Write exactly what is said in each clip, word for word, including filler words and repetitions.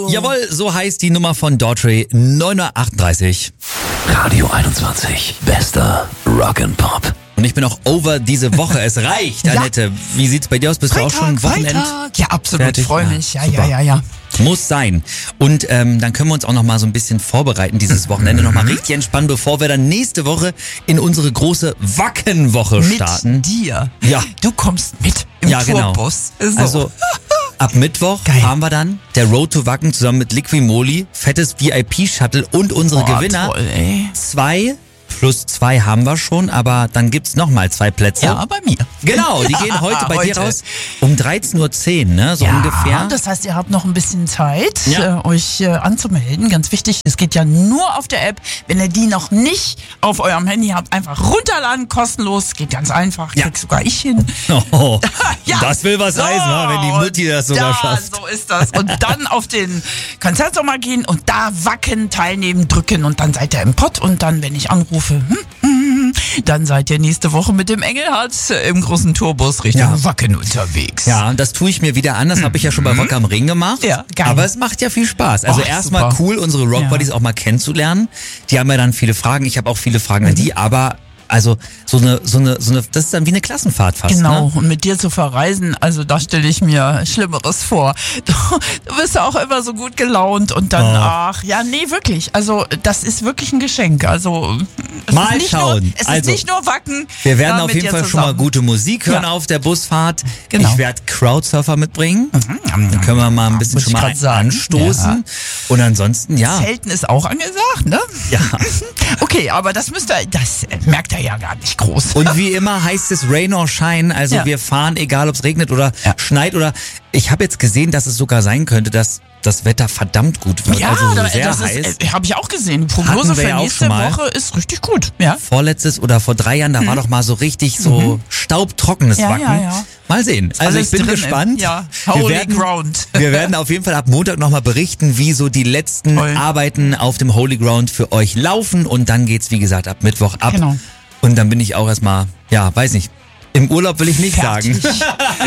Jawohl, so heißt die Nummer von Daughtry, neun Uhr achtunddreißig. Radio einundzwanzig, bester Rock'n'Pop. Und ich bin auch over diese Woche. Es reicht, Ja. Annette. Wie sieht's bei dir aus? Bist Freitag, du auch schon Wochenend? Freitag. Ja, absolut. Fertig? Freue Ja, mich. Ja, super. ja, ja, ja. Muss sein. Und ähm, dann können wir uns auch noch mal so ein bisschen vorbereiten, dieses Wochenende noch mal richtig entspannen, bevor wir dann nächste Woche in unsere große Wackenwoche starten. Mit dir. Ja. Du kommst mit im Ja, genau. Tourbus. So. Also ab Mittwoch Geil. fahren wir dann der Road to Wacken zusammen mit Liquimoli, fettes V I P-Shuttle und unsere oh, Gewinner. Toll, ey. Zwei plus zwei haben wir schon, aber dann gibt's noch mal zwei Plätze. Ja, bei mir. Genau, die gehen heute bei dir Heute. raus um dreizehn Uhr zehn, ne, so ja, ungefähr. das heißt, ihr habt noch ein bisschen Zeit, Ja. äh, euch äh, anzumelden. Ganz wichtig, es geht ja nur auf der App. Wenn ihr die noch nicht auf eurem Handy habt, einfach runterladen, kostenlos. Geht ganz einfach, Ja. krieg sogar ich hin. Oh, Ja. das will was So, heißen, wa, wenn die Mutti das sogar ja, schafft. so ist das. Und dann auf den Konzertsommer gehen und da Wacken teilnehmen, drücken und dann seid ihr im Pott und dann, wenn ich anrufe, hm, hm, dann seid ihr nächste Woche mit dem Engelhardt im großen Tourbus Richtung Ja. Wacken unterwegs. Ja, und das tue ich mir wieder an. Das habe ich ja schon bei Rock am Ring gemacht. Ja, geil. Aber es macht ja viel Spaß. Also Ach, erstmal super. cool, unsere Rock Buddies auch mal kennenzulernen. Die haben ja dann viele Fragen. Ich habe auch viele Fragen Mhm. an die, aber also so eine, so eine, so eine, das ist dann wie eine Klassenfahrt fast. Genau, Ne? und mit dir zu verreisen, also da stelle ich mir Schlimmeres vor. Du, du bist ja auch immer so gut gelaunt und dann, Oh. ach, ja, nee, wirklich. Also das ist wirklich ein Geschenk. Also es Mal ist nicht schauen. Nur, es Also, ist nicht nur Wacken. Wir werden ja, auf mit jeden dir Fall schon mal zusammen. gute Musik hören Ja. auf der Busfahrt. Genau. Ich werde Crowdsurfer mitbringen. Dann können wir mal ein bisschen Muss schon ich mal grad sagen. anstoßen. Ja. Und ansonsten, ja. Zelten ist auch angesagt, ne? Ja. Okay, aber das müsst ihr, das merkt er ja gar nicht groß. Und wie immer heißt es Rain or Shine, also Ja. wir fahren, egal ob es regnet oder Ja. schneit oder ich habe jetzt gesehen, dass es sogar sein könnte, dass das Wetter verdammt gut wird, ja, also da, sehr das heiß. ist, äh, habe ich auch gesehen. Die Prognose Hatten wir für ja auch nächste schon mal. Woche ist richtig gut. Ja. Vorletztes oder vor drei Jahren, da war doch mal so richtig so staubtrockenes Mhm. Ja, Wacken. ja, ja. Mal sehen. Also alles ich bin drin gespannt. im- ja, wir holy werden, ground. Wir werden auf jeden Fall ab Montag nochmal berichten, wie so die letzten Toll. Arbeiten auf dem Holy Ground für euch laufen und dann geht's wie gesagt ab Mittwoch ab. Genau. Und dann bin ich auch erstmal, ja, weiß nicht, im Urlaub will ich nicht Fertig. sagen.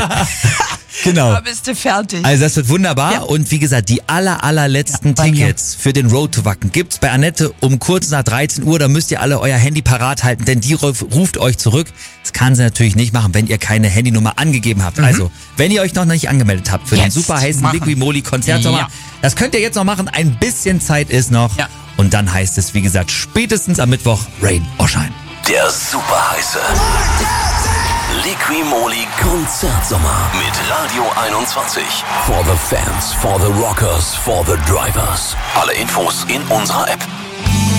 Genau. Da bist du fertig. Also das wird wunderbar Ja. und wie gesagt, die aller, allerletzten Ja, bei mir. Tickets für den Road to Wacken gibt's bei Annette um kurz nach dreizehn Uhr. Da müsst ihr alle euer Handy parat halten, denn die ruf- ruft euch zurück. Das kann sie natürlich nicht machen, wenn ihr keine Handynummer angegeben habt. Also, wenn ihr euch noch nicht angemeldet habt für Jetzt den super heißen machen. Liquimoli Konzertsommer, Ja. das könnt ihr jetzt noch machen. Ein bisschen Zeit ist noch. Ja. Und dann heißt es, wie gesagt, spätestens am Mittwoch Rain or Shine. Der super heiße Liquimoli Konzertsommer mit Radio einundzwanzig. For the fans, for the rockers, for the drivers. Alle Infos in unserer App.